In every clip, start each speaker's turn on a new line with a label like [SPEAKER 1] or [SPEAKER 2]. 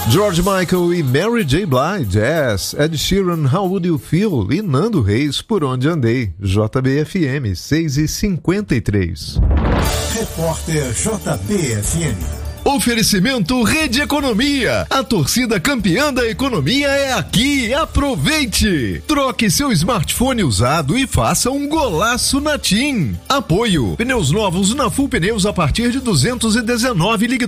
[SPEAKER 1] George Michael e Mary J. Blige, yes. Ed Sheeran, How Would You Feel? E Nando Reis, Por Onde Andei. JBFM, 6h53.
[SPEAKER 2] Repórter JBFM.
[SPEAKER 1] Oferecimento Rede Economia. A torcida campeã da economia é aqui. Aproveite! Troque seu smartphone usado e faça um golaço na TIM. Apoio. Pneus novos na Full Pneus a partir de 219. Ligue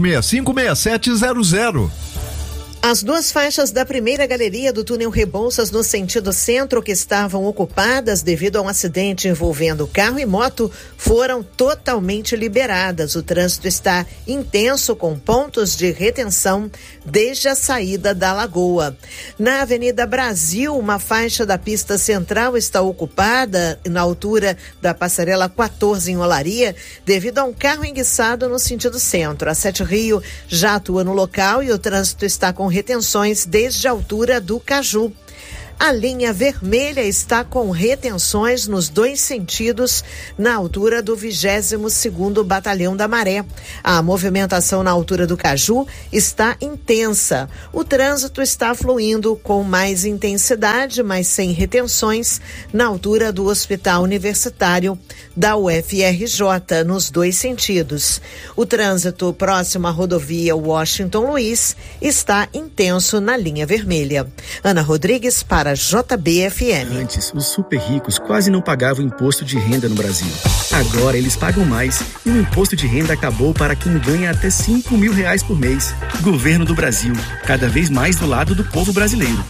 [SPEAKER 1] 2765-6700.
[SPEAKER 3] As duas faixas da primeira galeria do túnel Rebouças no sentido centro, que estavam ocupadas devido a um acidente envolvendo carro e moto, foram totalmente liberadas. O trânsito está intenso, com pontos de retenção desde a saída da Lagoa. Na Avenida Brasil, uma faixa da pista central está ocupada na altura da passarela 14 em Olaria, devido a um carro enguiçado no sentido centro. A Sete Rio já atua no local e o trânsito está com retenções desde a altura do Caju. A linha vermelha está com retenções nos dois sentidos na altura do 22º Batalhão da Maré. A movimentação na altura do Caju está intensa. O trânsito está fluindo com mais intensidade, mas sem retenções, na altura do Hospital Universitário da UFRJ, nos dois sentidos. O trânsito próximo à rodovia Washington Luiz está intenso na linha vermelha. Ana Rodrigues para JBFM.
[SPEAKER 4] Antes, os super ricos quase não pagavam imposto de renda no Brasil. Agora eles pagam mais e o imposto de renda acabou para quem ganha até R$5 mil por mês. Governo do Brasil, cada vez mais do lado do povo brasileiro.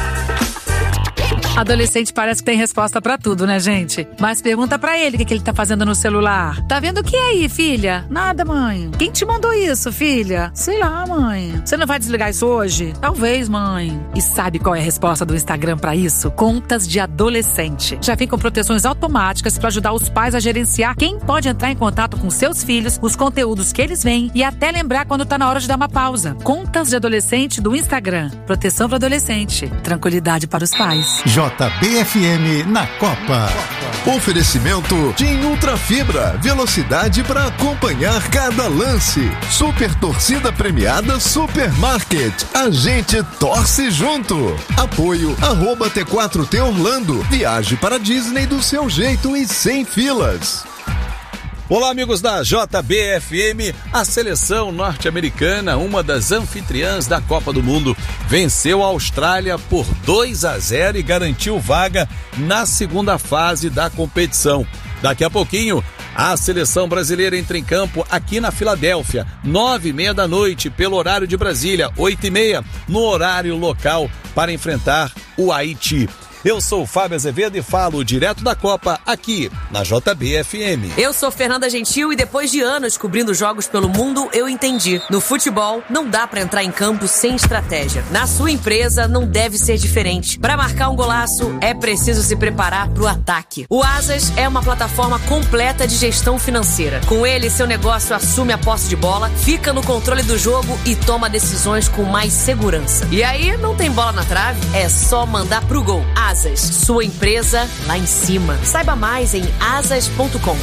[SPEAKER 5] Adolescente parece que tem resposta pra tudo, né, gente? Mas pergunta pra ele o que ele tá fazendo no celular. Tá vendo o que aí, filha? Nada, mãe. Quem te mandou isso, filha? Sei lá, mãe. Você não vai desligar isso hoje? Talvez, mãe. E sabe qual é a resposta do Instagram pra isso? Contas de adolescente. Já vem com proteções automáticas pra ajudar os pais a gerenciar quem pode entrar em contato com seus filhos, os conteúdos que eles veem e até lembrar quando tá na hora de dar uma pausa. Contas de adolescente do Instagram. Proteção pro adolescente. Tranquilidade para os pais.
[SPEAKER 2] JBFM na Copa.
[SPEAKER 1] Oferecimento TIM Ultra Fibra, velocidade para acompanhar cada lance. Super torcida premiada Supermarket. A gente torce junto. Apoio @T4T Orlando. Viaje para Disney do seu jeito e sem filas.
[SPEAKER 6] Olá, amigos da JBFM. A seleção norte-americana, uma das anfitriãs da Copa do Mundo, venceu a Austrália por 2-0 e garantiu vaga na segunda fase da competição. Daqui a pouquinho, a seleção brasileira entra em campo aqui na Filadélfia, 9h30 da noite, pelo horário de Brasília, 8h30 no horário local, para enfrentar o Haiti. Eu sou o Fábio Azevedo e falo direto da Copa aqui na JBFM.
[SPEAKER 7] Eu sou Fernanda Gentil e depois de anos cobrindo jogos pelo mundo, eu entendi. No futebol, não dá pra entrar em campo sem estratégia. Na sua empresa, não deve ser diferente. Pra marcar um golaço, é preciso se preparar pro ataque. O Asas é uma plataforma completa de gestão financeira. Com ele, seu negócio assume a posse de bola, fica no controle do jogo e toma decisões com mais segurança. E aí, não tem bola na trave? É só mandar pro gol. Asas, sua empresa lá em cima. Saiba mais em asas.com.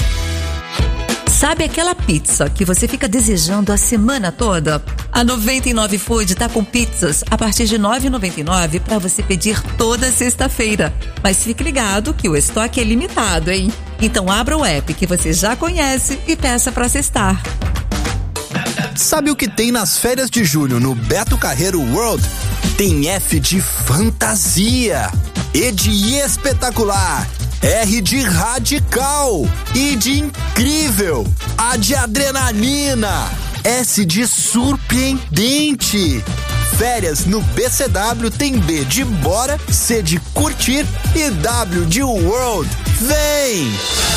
[SPEAKER 8] Sabe aquela pizza que você fica desejando a semana toda? A 99 Food tá com pizzas a partir de R$ 9,99 para você pedir toda sexta-feira. Mas fique ligado que o estoque é limitado, hein? Então abra o app que você já conhece e peça para sextar.
[SPEAKER 9] Sabe o que tem nas férias de julho no Beto Carreiro World? Tem F de fantasia, E de espetacular, R de radical, I de incrível, A de adrenalina, S de surpreendente. Férias no BCW tem B de bora, C de curtir e W de world. Vem!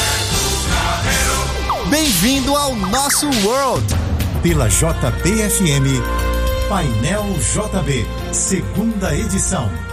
[SPEAKER 9] Bem-vindo ao nosso world.
[SPEAKER 2] Pela JBFM, Painel JB, segunda edição.